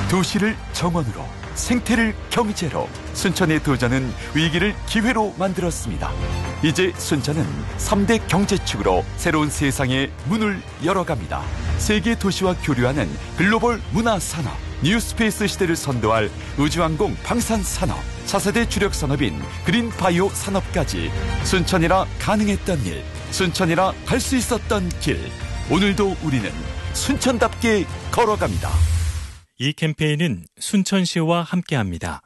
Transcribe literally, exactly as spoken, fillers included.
도시를 정원으로, 생태를 경제로, 순천의 도전은 위기를 기회로 만들었습니다. 이제 순천은 삼 대 경제축으로 새로운 세상의 문을 열어갑니다. 세계 도시와 교류하는 글로벌 문화산업, 뉴스페이스 시대를 선도할 우주항공 방산산업, 차세대 주력 산업인 그린바이오 산업까지 순천이라 가능했던 일, 순천이라 갈 수 있었던 길. 오늘도 우리는 순천답게 걸어갑니다. 이 캠페인은 순천시와 함께합니다.